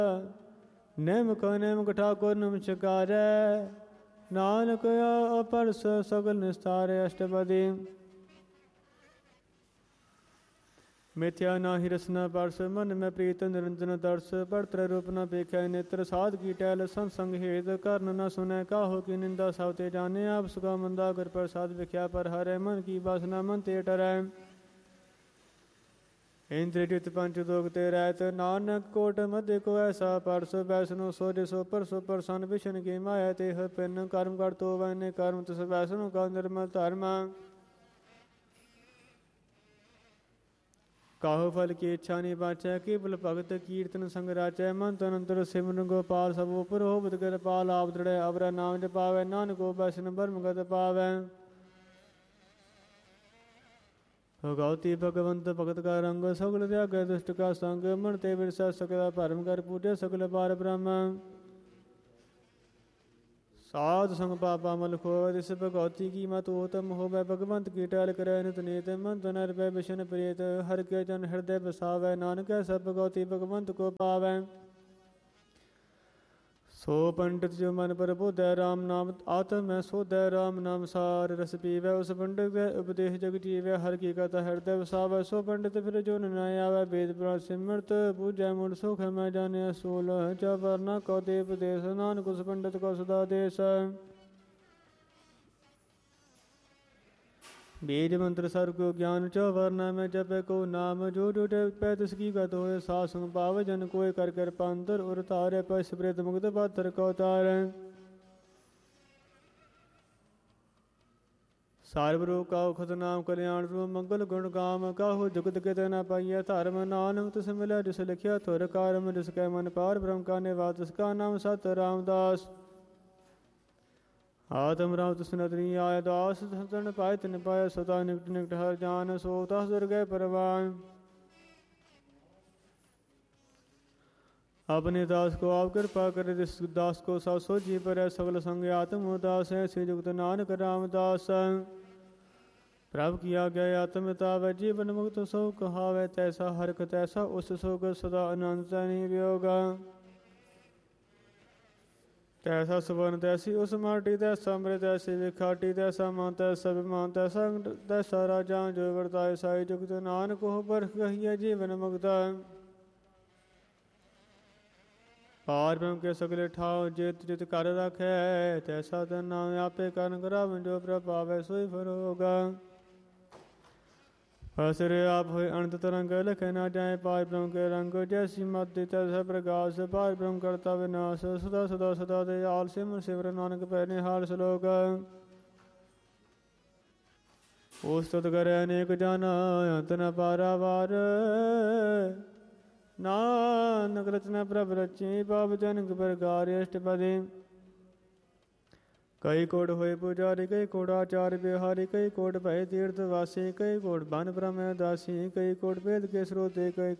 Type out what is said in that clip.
ਨਿਮਕ ਨਿਮਕ ਠਾਕੁਰ ਨਮਸਕਾਰੈ। ਨਾਨਕ ਅਪਰਸ ਸਗਲ ਨਿਸਤਾਰੇ। ਅਸ਼ਟਪਦੀ। ਮਿਥਿਆ ਨਾਹਿ ਰਸਨਾ ਪਰਸ ਮਨ ਮੈਂ ਪ੍ਰੀਤ ਨਿਰੰਜਨ ਤਰਸ। ਪੜਤਰ ਰੂਪ ਨ ਪੇਖਿਆ ਨੇਤਰ ਸਾਧ ਕੀ ਟਹਿਲ ਸੰਸੰਗ ਹੇਤ। ਕਰਨ ਨ ਸੁਨੈ ਕਾਹੋ ਕੀ ਨਿੰਦਾ ਸਭ ਤੇ ਜਾਣੇ। ਆਪ ਸੁਖਾ ਮੰਦਾ ਗੁਰ ਪ੍ਰਸਾਦ ਵਿਖਿਆ ਪਰ ਹਰੈ। ਮਨ ਕੀ ਬਾਸਨਾ ਮਨ ਤੇ ਟਰੈ। ਇੰਦ੍ਰਿ ਜਿਤ ਪੰਚ ਦੋਗ ਤੇ ਰਹਿਤ। ਨਾਨਕ ਕੋਟ ਮਧਿ ਕੋ ਐਸਾ ਪਰਸ। ਵੈਸਨੋ ਸੋ ਜਿਸੋ ਪਰਸੋ ਪ੍ਰਸੰਨ ਵਿਸ਼ਨ ਕੀ ਮਾਇਆ ਤੇ ਪਿੰਨ। ਕਰਮ ਕਰ ਤੋ ਵੈਨੇ ਕਰਮ ਤਿਸ ਵੈਸਨੋ ਕਾ ਨਿਰਮਲ ਧਰਮ। ਕਾਹੋ ਫਲ ਕੀ ਇੱਛਾ ਨਹੀਂ ਬਾਚੈ। ਕੇਵਲ ਭਗਤ ਕੀਰਤਨ ਸੰਗ ਰਾਚੈ। ਮਨ ਤਨ ਅੰਤਰ ਸਿਮਰਨ ਗੋਪਾਲ ਸਭ ਉਪਰ ਹੋਵਤ ਕਿਰਪਾਲ। ਆਪ ਦ੍ਰਿੜ੍ਹੈ ਅਵਰਾ ਨਾਮ ਜਪਾਵੈ। ਨਾਨਕੋ ਬੈਸਨ ਬਰਮ ਗਤ ਪਾਵੈ। ਭਗਉਤੀ ਭਗਵੰਤ ਭਗਤ ਕਾ ਰੰਗ। ਸਗਲ ਤਿਆਗੈ ਦੁਸ਼ਟ ਕਾ ਸੰਗ। ਮਨ ਤੇ ਵਿਰਸੈ ਸਕਲਾ ਭਰਮ ਕਰ ਪੂਜੈ ਸਗਲ ਪਾਰ ਬ੍ਰਹਮ। ਸਾਧ ਸੰਗ ਪਾਪਾ ਮਲ ਖੋਵੈ। ਤਿਸ ਭਗਉਤੀ ਕੀ ਮਤ ਊਤਮ ਹੋਵੈ। ਭਗਵੰਤ ਕੀ ਟਹਿਲ ਕਰੈ ਨਿਤ ਨੀਤ। ਮਨ ਤਨ ਨਿਰਭੈ ਬਿਸ਼ਨ ਪ੍ਰੀਤ। ਹਰਿ ਕੇ ਜਨ ਹਿਰਦੈ ਬਸਾਵੈ। ਨਾਨਕ ਐਸਾ ਭਗਉਤੀ ਭਗਵੰਤ ਕੋ ਪਾਵੈ। ਸੋ ਪੰਡਿਤ ਜੋ ਮਨ ਪਰ ਬੋਧੈ। ਰਾਮ ਨਾਮ ਆਤਮ ਮੈਂ ਸੋਧੈ। ਰਾਮ ਨਾਮ ਸਾਰ ਰਸ ਪੀਵੈ। ਉਸ ਪੰਡਿਤ ਕੈ ਉਪਦੇਸ਼ ਜਗ ਜੀਵੈ। ਹਰਿ ਕੀ ਕਥਾ ਹਿਰਦੈ ਵਸਾਵੈ। ਸੋ ਪੰਡਿਤ ਫਿਰ ਜੋ ਨ ਆਵੈ। ਵੇਦ ਪੁਰਾਣ ਸਿਮਰਤ ਪੂਜੈ ਮੂਲ ਸੁਖ ਮੈਂ ਜਾਣਿਆ ਸੂਲ। ਚਵਰ ਨ ਕੋ ਦੇ ਉਪਦੇਸ਼। ਨਾਨਕ ਉਸ ਪੰਡਿਤ ਕੋ ਸਦਾ ਦੇਸ। ਬੀਜ ਮੰਤਰ ਸਰ ਕੋ ਗਿਆਨ। ਚੌਵਰ ਨ ਮੈਂ ਜਪੈ ਕੋ ਨਾਮ। ਜੋ ਜੋ ਜਪੈ ਤਿਸ ਕੀ ਗਤ ਹੋਏ। ਸਾਧ ਸੰਗ ਪਾਵੈ ਜਨ ਕੋਇ। ਕਰ ਕਿਰਪਾ ਅੰਤਰ ਉਰ ਧਾਰੈ। ਪੈ ਸਪ੍ਰਿਤ ਮੁਕਤ ਪਾਤਰ ਕੋ ਤਾਰੈ। ਸਾਰਬ ਰੂਪ ਕਾਹੂ ਖਤ ਨਾਮ। ਕਲਿਆਣ ਰੂਪ ਮੰਗਲ ਗੁਣ ਗਾਮ। ਕਾਹੂ ਜੁਗਤ ਕਿਤੇ ਨ ਪਾਈਐ ਧਰਮ। ਨਾਨਕ ਤਿਸ ਮਿਲਿਆ ਜਿਸ ਲਿਖਿਆ ਧੁਰ ਕਰਮ। ਜਿਸ ਕੈ ਮਨ ਪਾਰ ਬ੍ਰਹਮ ਕਾ ਨਿਵਾਸ। ਤਿਸ ਕਾ ਨਾਮ ਸਤ ਰਾਮਦਾਸ। ਆਤਮ ਰਾਮ ਤਿਸ ਨਦਰੀ ਆਇ ਦਾਸ। ਸੰਤਨ ਪਾਇ ਤਿਨ ਪਾਇ ਸਦਾ। ਨਿਕਟ ਨਿਕਟ ਹਰ ਜਾਨ। ਸੋ ਤਸ ਦੁਰਗੈ ਪਰਵਾਨ। अपने दास को आप कृपा करे। जिस दास को सब सोझी परै। सगल संग आत्म उदास है। श्री जुगत नानक रामदास। प्रभु की आज्ञा आत्म तावै। जीवन मुक्त सो कहावै। तैसा हरक तैसा उस सोग। सदा अनंत वियोग। तैसा सुवर्ण तैसी उस माटी। तैसा अमृत तैसी विखाटी। तैसा मान तैसा विमान। तैसा तैसा राजा जो वर्ताए। साई जुगत नानक हो बरख कहिए जीवन मुक्ता। पार ब्रह्म के सगले ठाव। जित जित कर रखै। तैसा तन नाम आपे करन करावन। जो प्रभावै सोई फरोगा। असुर आप होए अनंत तरंग। लखै न जाए पार ब्रह्म के रंग। जैसी मति तैसा प्रकाश। पार ब्रह्म करता विनाश। सदा सदा सदा दयाल। सिमर सिमर नानक पै निहाल श्लोक। उस्तुत करे अनेक जाना। अंत न पारावार। नानक रचना प्रभ रची। पाप जनक प्रकार। अष्टपदी। कई कोट होए पुजारी। कई कोट आचार्य बिहारी। कई कोट भय तीर्थ वासी। कई कोट बन ब्रह्म दासी। कई कोट वेद के स्रोते। कई